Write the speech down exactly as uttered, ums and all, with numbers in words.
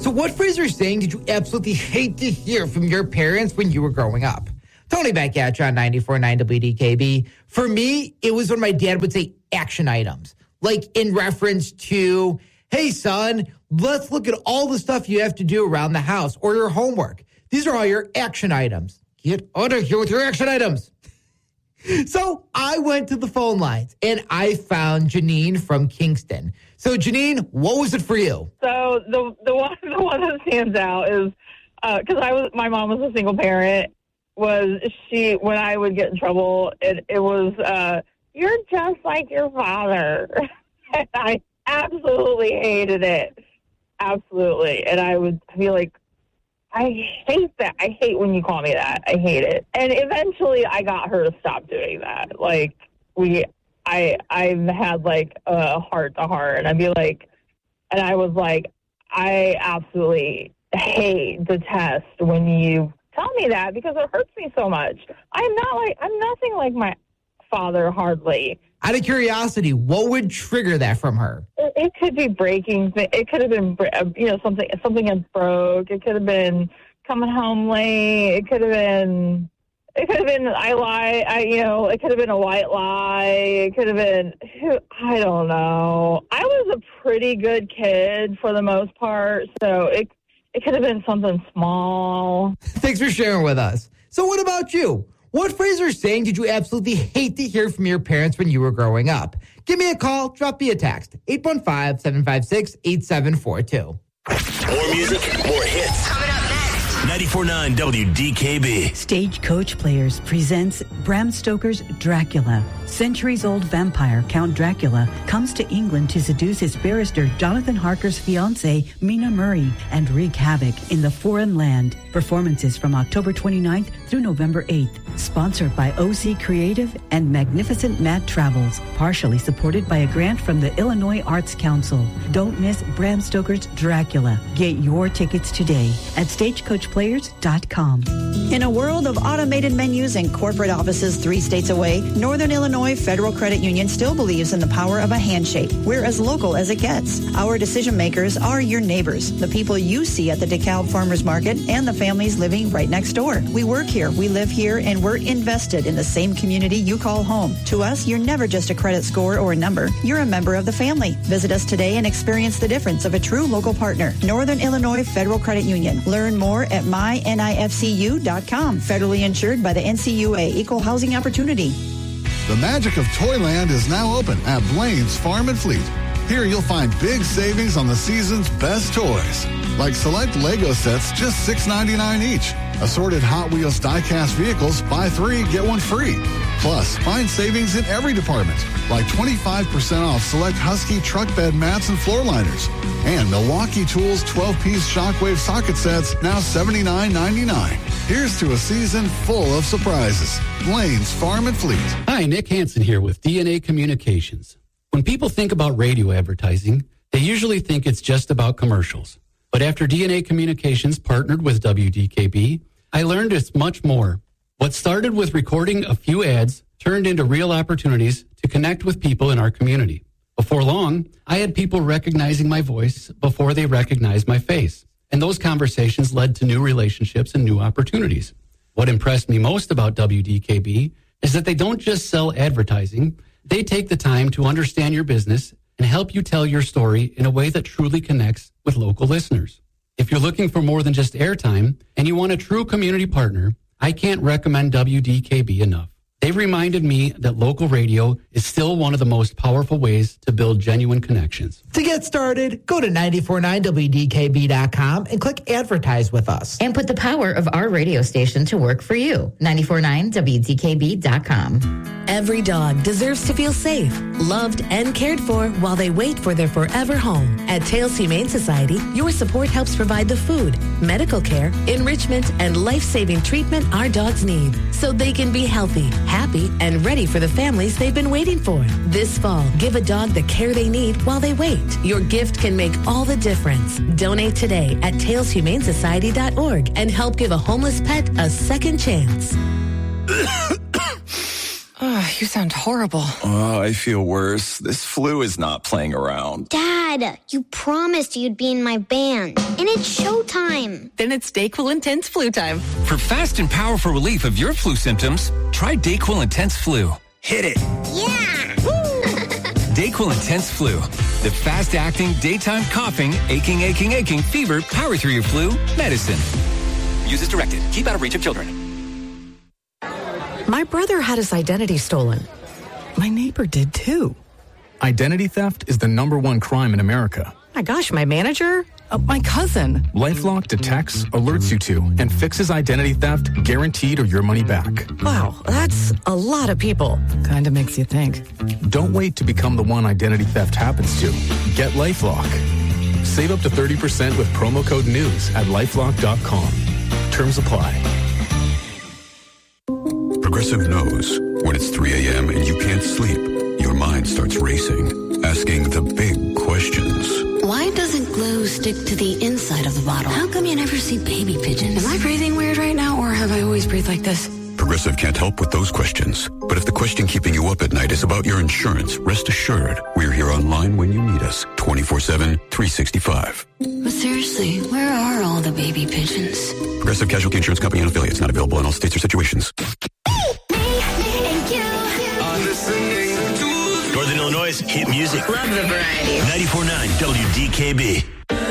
So what phrase or saying did you absolutely hate to hear from your parents when you were growing up? Tony back at you on ninety-four point nine W D K B. For me, it was when my dad would say action items, like in reference to, hey, son, let's look at all the stuff you have to do around the house or your homework. These are all your action items. Get out of here with your action items. So I went to the phone lines, and I found Janine from Kingston. So, Janine, what was it for you? So the the one the one that stands out is because uh, I was my mom was a single parent. Was she when I would get in trouble? It it was uh, you're just like your father. And I absolutely hated it, absolutely. And I would be like, I hate that. I hate when you call me that. I hate it. And eventually I got her to stop doing that. Like we, I, I've had like a heart to heart, and I'd be like, and I was like, I absolutely hate, detest when you tell me that because it hurts me so much. I'm not like, I'm nothing like my father, hardly. Out of curiosity, what would trigger that from her? It, it could be breaking. It could have been, you know, something something had broke. It could have been coming home late. It could have been, it could have been I lie. I you know, it could have been a white lie. It could have been, I don't know. I was a pretty good kid for the most part, so it it could have been something small. Thanks for sharing with us. So, what about you? What phrase or saying did you absolutely hate to hear from your parents when you were growing up? Give me a call, drop me a text, eight one five, seven five six, eight seven four two. More music, more hits. Coming up next. ninety-four point nine W D K B. Stagecoach Players presents Bram Stoker's Dracula. Centuries-old vampire Count Dracula comes to England to seduce his barrister Jonathan Harker's fiancée, Mina Murray, and wreak havoc in the foreign land. Performances from October twenty-ninth through November eighth. Sponsored by O C Creative and Magnificent Matt Travels. Partially supported by a grant from the Illinois Arts Council. Don't miss Bram Stoker's Dracula. Get your tickets today at stagecoach players dot com. In a world of automated menus and corporate offices three states away, Northern Illinois Federal Credit Union still believes in the power of a handshake. We're as local as it gets. Our decision makers are your neighbors, the people you see at the DeKalb Farmers Market and the families living right next door. We work here, we live here, and we're invested in the same community you call home. To us, you're never just a credit score or a number. You're a member of the family. Visit us today and experience the difference of a true local partner. Northern Illinois Federal Credit Union. Learn more at my N I F C U dot com. Federally insured by the N C U A. Equal housing opportunity. The magic of Toyland is now open at Blaine's Farm and Fleet. Here you'll find big savings on the season's best toys, like select Lego sets just six ninety-nine each. Assorted Hot Wheels die-cast vehicles, buy three, get one free. Plus, find savings in every department, like twenty-five percent off select Husky truck bed mats and floor liners. And Milwaukee Tools twelve-piece Shockwave socket sets, now seventy-nine ninety-nine. Here's to a season full of surprises. Blaine's Farm and Fleet. Hi, Nick Hansen here with D N A Communications. When people think about radio advertising, they usually think it's just about commercials. But after D N A Communications partnered with W D K B, I learned it's much more. What started with recording a few ads turned into real opportunities to connect with people in our community. Before long, I had people recognizing my voice before they recognized my face. And those conversations led to new relationships and new opportunities. What impressed me most about W D K B is that they don't just sell advertising. They take the time to understand your business and help you tell your story in a way that truly connects with local listeners. If you're looking for more than just airtime and you want a true community partner, I can't recommend W D K B enough. They reminded me that local radio is still one of the most powerful ways to build genuine connections. To get started, go to ninety-four point nine W D K B dot com and click Advertise with us. And put the power of our radio station to work for you. ninety-four point nine W D K B dot com. Every dog deserves to feel safe, loved, and cared for while they wait for their forever home. At Tails Humane Society, your support helps provide the food, medical care, enrichment, and life-saving treatment our dogs need so they can be healthy, happy, and ready for the families they've been waiting for. This fall, give a dog the care they need while they wait. Your gift can make all the difference. Donate today at tails humane society dot org and help give a homeless pet a second chance. you sound horrible. Oh, I feel worse. This flu is not playing around. Dad, you promised you'd be in my band. And it's showtime. Then it's DayQuil Intense Flu time. For fast and powerful relief of your flu symptoms, try DayQuil Intense Flu. Hit it. Yeah. DayQuil Intense Flu. The fast-acting, daytime coughing, aching, aching, aching, fever, power through your flu medicine. Use as directed. Keep out of reach of children. My brother had his identity stolen. My neighbor did too. Identity theft is the number one crime in America. My gosh, my manager? Uh, my cousin. LifeLock detects, alerts you to, and fixes identity theft guaranteed or your money back. Wow, that's a lot of people. Kinda makes you think. Don't wait to become the one identity theft happens to. Get LifeLock. Save up to thirty percent with promo code NEWS at lifelock dot com. Terms apply. Progressive knows when it's three a.m. and you can't sleep, your mind starts racing, asking the big questions. Why doesn't glue stick to the inside of the bottle? How come you never see baby pigeons? Am I breathing weird right now, or have I always breathed like this? Progressive can't help with those questions. But if the question keeping you up at night is about your insurance, rest assured, we're here online when you need us, twenty-four seven, three sixty-five. But seriously, where are all the baby pigeons? Progressive Casualty Insurance Company and affiliates, not available in all states or situations. Northern Illinois hit music. Love the variety. ninety-four point nine W D K B.